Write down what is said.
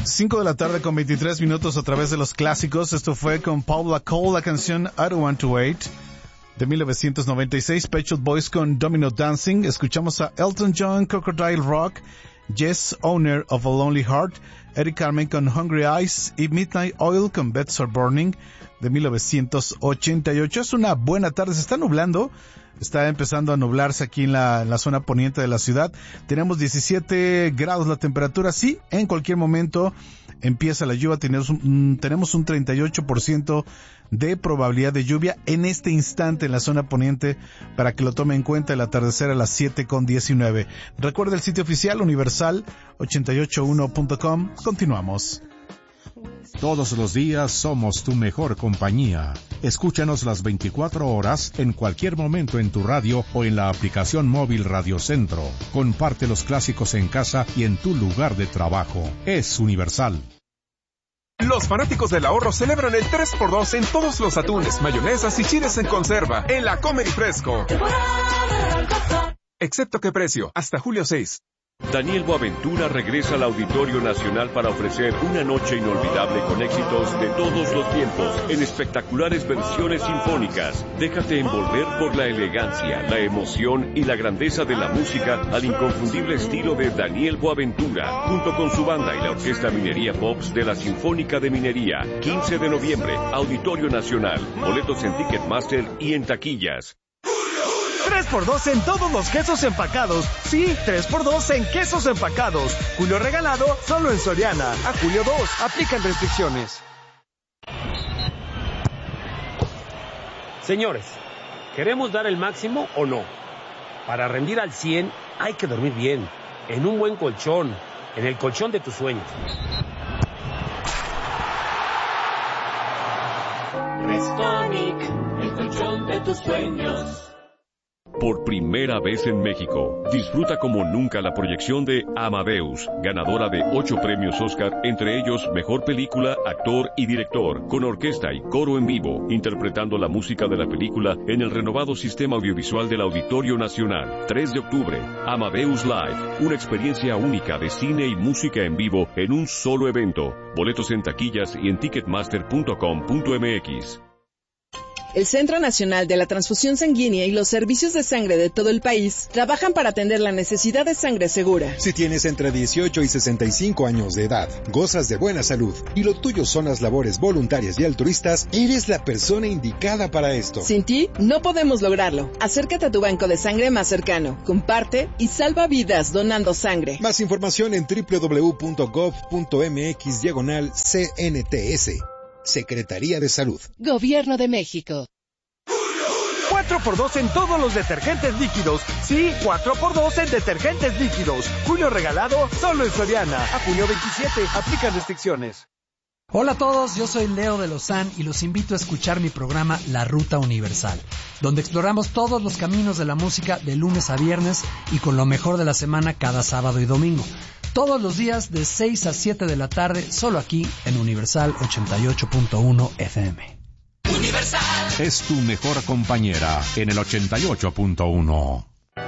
5 de la tarde con 23 minutos a través de los clásicos. Esto fue con Paula Cole, la canción I Don't Want to Wait, de 1996. Pet Shop Boys con Domino Dancing. Escuchamos a Elton John, Crocodile Rock, Yes, Owner of a Lonely Heart, Eric Carmen con Hungry Eyes y Midnight Oil con Beds Are Burning, de 1988. Es una buena tarde, se está nublando. Está empezando a nublarse aquí en la zona poniente de la ciudad. Tenemos 17 grados la temperatura. Sí, en cualquier momento empieza la lluvia. Tenemos un 38% de probabilidad de lluvia en este instante en la zona poniente, para que lo tome en cuenta. El atardecer a las 7:19. Recuerda el sitio oficial universal881.com. Continuamos. Todos los días somos tu mejor compañía. Escúchanos las 24 horas, en cualquier momento en tu radio o en la aplicación móvil Radio Centro. Comparte los clásicos en casa y en tu lugar de trabajo. Es Universal. Los fanáticos del ahorro celebran el 3x2 en todos los atunes, mayonesas y chiles en conserva en la Comer y Fresco. Excepto qué precio, hasta julio 6. Daniel Boaventura regresa al Auditorio Nacional para ofrecer una noche inolvidable con éxitos de todos los tiempos en espectaculares versiones sinfónicas. Déjate envolver por la elegancia, la emoción y la grandeza de la música al inconfundible estilo de Daniel Boaventura, junto con su banda y la Orquesta Minería Pops de la Sinfónica de Minería. 15 de noviembre, Auditorio Nacional. Boletos en Ticketmaster y en taquillas. 3x2 en todos los quesos empacados. Sí, 3x2 en quesos empacados. Julio regalado solo en Soriana. A julio 2. Aplican restricciones. Señores, ¿queremos dar el máximo o no? Para rendir al 100 hay que dormir bien, en un buen colchón, en el colchón de tus sueños. Restonic, el colchón de tus sueños. Por primera vez en México, disfruta como nunca la proyección de Amadeus, ganadora de 8 premios Oscar, entre ellos Mejor Película, Actor y Director, con orquesta y coro en vivo, interpretando la música de la película en el renovado sistema audiovisual del Auditorio Nacional. 3 de octubre, Amadeus Live, una experiencia única de cine y música en vivo en un solo evento. Boletos en taquillas y en ticketmaster.com.mx. El Centro Nacional de la Transfusión Sanguínea y los servicios de sangre de todo el país trabajan para atender la necesidad de sangre segura. Si tienes entre 18 y 65 años de edad, gozas de buena salud y lo tuyo son las labores voluntarias y altruistas, eres la persona indicada para esto. Sin ti, no podemos lograrlo. Acércate a tu banco de sangre más cercano, comparte y salva vidas donando sangre. Más información en www.gov.mx/CNTS. Secretaría de Salud. Gobierno de México. 4x2 en todos los detergentes líquidos. Sí, 4x2 en detergentes líquidos. Julio regalado solo en Soriana. A julio 27. Aplican restricciones. Hola a todos, yo soy Leo de Lozán y los invito a escuchar mi programa La Ruta Universal, donde exploramos todos los caminos de la música de lunes a viernes y con lo mejor de la semana cada sábado y domingo. Todos los días de 6 a 7 de la tarde, solo aquí en Universal 88.1 FM. Universal es tu mejor compañera en el 88.1.